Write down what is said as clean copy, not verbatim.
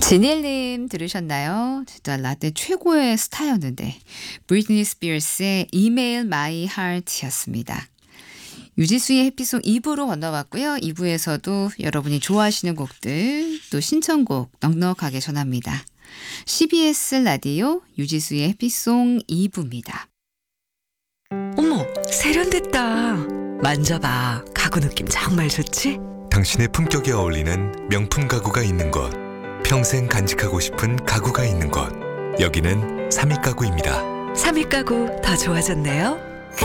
진일님 들으셨나요? 진짜 라떼 최고의 스타였는데 브리트니 스피어스의 이메일 마이 하트였습니다. 유지수의 해피송 2부로 건너왔고요. 2부에서도 여러분이 좋아하시는 곡들 또 신청곡 넉넉하게 전합니다. CBS 라디오 유지수의 해피송 2부입니다. 어머, 세련됐다. 만져봐. 가구 느낌 정말 좋지? 당신의 품격에 어울리는 명품 가구가 있는 곳, 평생 간직하고 싶은 가구가 있는 곳, 여기는 삼익가구입니다. 삼익 가구 더 좋아졌네요.